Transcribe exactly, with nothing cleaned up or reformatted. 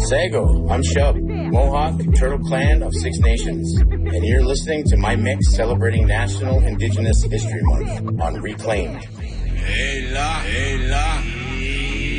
Sago, I'm Shub, Mohawk, Turtle Clan of Six Nations, and you're listening to my mix celebrating National Indigenous History Month on Reclaimed. Hey la, hey la.